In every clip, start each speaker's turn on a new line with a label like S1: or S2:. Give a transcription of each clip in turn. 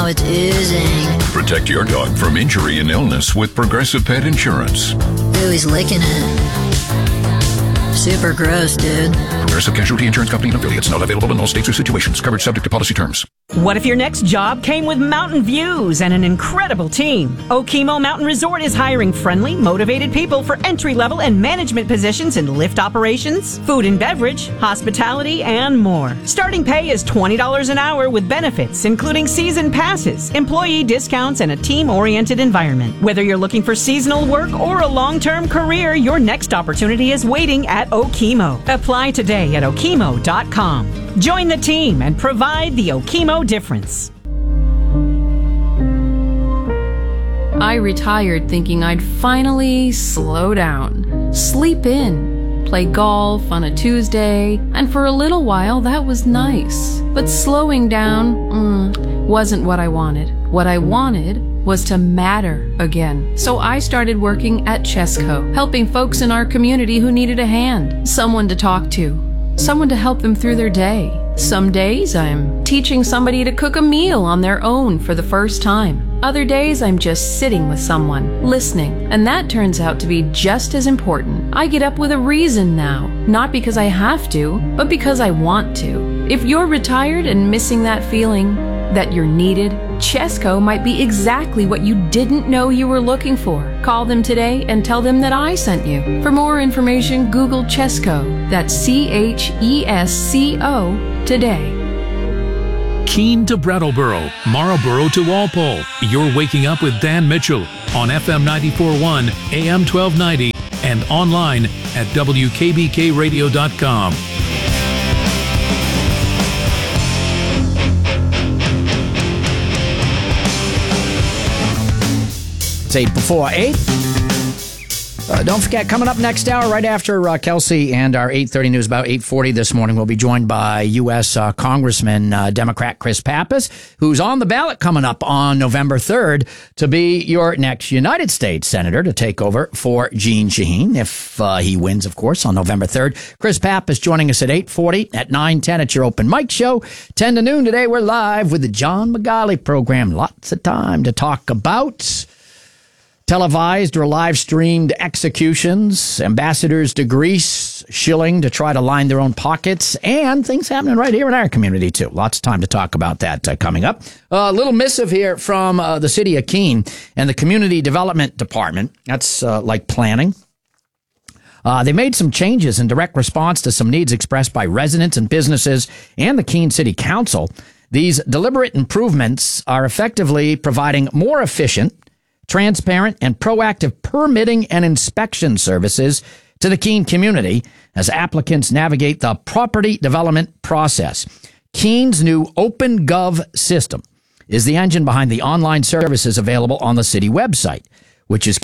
S1: It's oozing.
S2: Protect your dog from injury and illness with Progressive Pet Insurance.
S1: Ooh, he's licking it. Super gross, dude.
S2: Progressive Casualty Insurance Company and affiliates. Not available in all states or situations. Coverage subject to policy terms.
S3: What if your next job came with mountain views and an incredible team? Okemo Mountain Resort is hiring friendly, motivated people for entry-level and management positions in lift operations, food and beverage, hospitality, and more. Starting pay is $20 an hour with benefits, including season passes, employee discounts, and a team-oriented environment. Whether you're looking for seasonal work or a long-term career, your next opportunity is waiting at Okemo. Apply today at okemo.com. Join the team and provide the Okemo difference.
S4: I retired thinking I'd finally slow down, sleep in, play golf on a Tuesday, and for a little while that was nice. But slowing down wasn't what I wanted. What I wanted was to matter again. So I started working at Chesco, helping folks in our community who needed a hand, someone to talk to, someone to help them through their day. Some days I'm teaching somebody to cook a meal on their own for the first time. Other days I'm just sitting with someone, listening, and that turns out to be just as important. I get up with a reason now, not because I have to, but because I want to. If you're retired and missing that feeling that you're needed, Chesco might be exactly what you didn't know you were looking for. Call them today and tell them that I sent you. For more information, Google Chesco. That's Chesco today.
S5: Keene to Brattleboro, Marlboro to Walpole. You're waking up with Dan Mitchell on FM 94.1, AM 1290, and online at WKBKRadio.com.
S6: It's 8 before 8. Don't forget, coming up next hour, right after Kelsey and our 8:30 news, about 8:40 this morning, we'll be joined by U.S. Congressman Democrat Chris Pappas, who's on the ballot coming up on November 3rd to be your next United States Senator to take over for Jeanne Shaheen, if he wins, of course, on November 3rd. Chris Pappas joining us at 8:40, at 9:10 at your open mic show. 10 to noon today, we're live with the John McGauley program. Lots of time to talk about televised or live-streamed executions, ambassadors to Greece shilling to try to line their own pockets, and things happening right here in our community, too. Lots of time to talk about that coming up. A little missive here from the city of Keene and the Community Development Department. That's like planning. They made some changes in direct response to some needs expressed by residents and businesses and the Keene City Council. These deliberate improvements are effectively providing more efficient, transparent, and proactive permitting and inspection services to the Keene community as applicants navigate the property development process. Keene's new OpenGov system is the engine behind the online services available on the city website, which is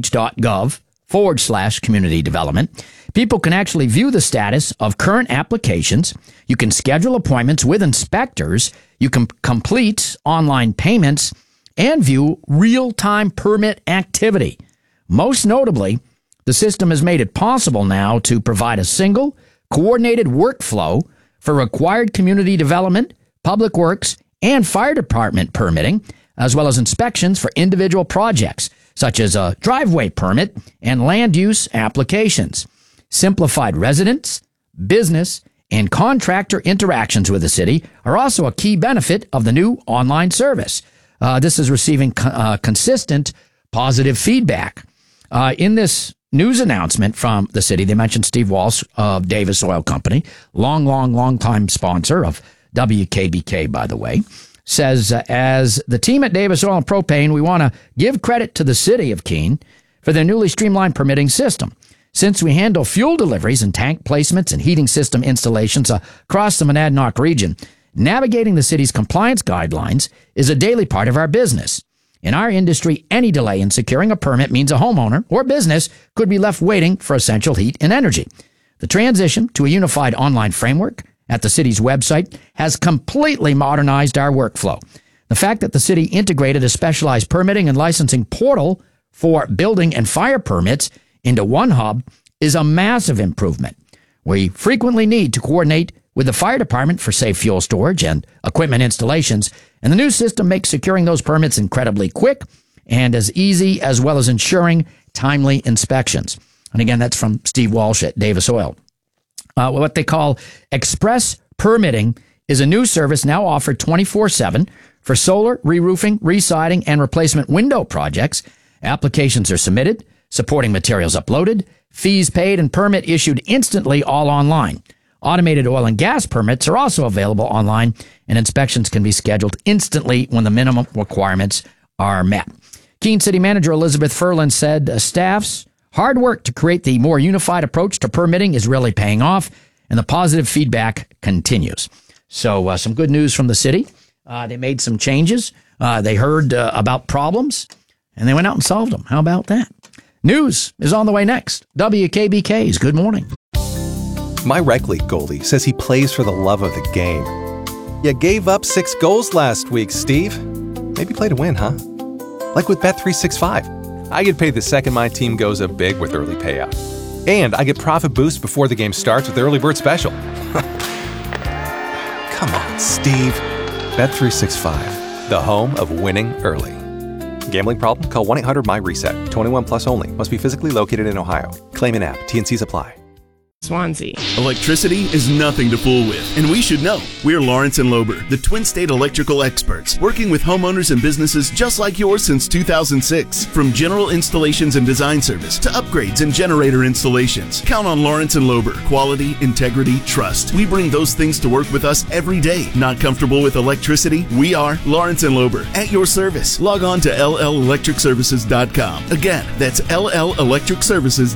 S6: keenenh.gov/community development. People can actually view the status of current applications. You can schedule appointments with inspectors. You can complete online payments and view real-time permit activity. Most notably, the system has made it possible now to provide a single, coordinated workflow for required community development, public works, and fire department permitting, as well as inspections for individual projects, such as a driveway permit and land use applications. Simplified residents, business, and contractor interactions with the city are also a key benefit of the new online service. This is receiving consistent positive feedback. In this news announcement from the city, they mentioned Steve Walsh of Davis Oil Company, long time sponsor of WKBK, by the way, says, as the team at Davis Oil and Propane, we want to give credit to the city of Keene for their newly streamlined permitting system. Since we handle fuel deliveries and tank placements and heating system installations across the Monadnock region, navigating the city's compliance guidelines is a daily part of our business. In our industry, any delay in securing a permit means a homeowner or business could be left waiting for essential heat and energy. The transition to a unified online framework at the city's website has completely modernized our workflow. The fact that the city integrated a specialized permitting and licensing portal for building and fire permits into one hub is a massive improvement. We frequently need to coordinate with the fire department for safe fuel storage and equipment installations. And the new system makes securing those permits incredibly quick and as easy, as well as ensuring timely inspections. And again, that's from Steve Walsh at Davis Oil. What they call express permitting is a new service now offered 24/7 for solar, re-roofing, re-siding, and replacement window projects. Applications are submitted, supporting materials uploaded, fees paid, and permit issued instantly, all online. Automated oil and gas permits are also available online, and inspections can be scheduled instantly when the minimum requirements are met. Keene City Manager Elizabeth Furlan said staff's hard work to create the more unified approach to permitting is really paying off, and the positive feedback continues. So some good news from the city. They made some changes. They heard about problems, and they went out and solved them. How about that? News is on the way next. WKBK's Good Morning.
S7: My rec league goalie says he plays for the love of the game. You gave up 6 goals last week, Steve. Maybe play to win, huh? Like with Bet365. I get paid the second my team goes up big with early payout. And I get profit boost before the game starts with the early bird special. Come on, Steve. Bet365, the home of winning early. Gambling problem? Call 1-800-MY-RESET. 21 plus only. Must be physically located in Ohio. Claim in app. T&Cs apply.
S8: Swansea.
S9: Electricity is nothing to fool with, and we should know. We're Lawrence & Lober, the Twin State electrical experts, working with homeowners and businesses just like yours since 2006. From general installations and design service to upgrades and generator installations, count on Lawrence & Lober. Quality, integrity, trust. We bring those things to work with us every day. Not comfortable with electricity? We are Lawrence & Lober, at your service. Log on to LLElectricServices.com. Again, that's LLElectricServices.com.